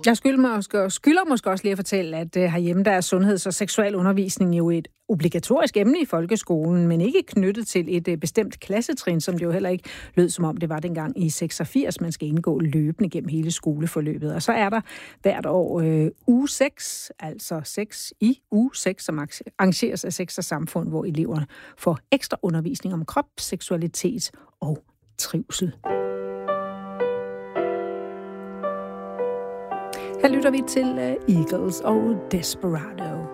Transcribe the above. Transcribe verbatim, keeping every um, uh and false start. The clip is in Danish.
Jeg skylder måske, skylder måske også lige at fortælle, at uh, herhjemme der er sundheds- og seksualundervisning jo et obligatorisk emne i folkeskolen, men ikke knyttet til et uh, bestemt klassetrin, som det jo heller ikke lød som om det var dengang i seksogfirs. Man skal indgå løbende gennem hele skoleforløbet. Og så er der hvert år uh, uge seks, altså seks i uge seks, som arrangeres af Sex og Samfund, hvor eleverne får ekstra undervisning om krop, seksualitet og trivsel. Her lytter vi til uh, Eagles og Desperado.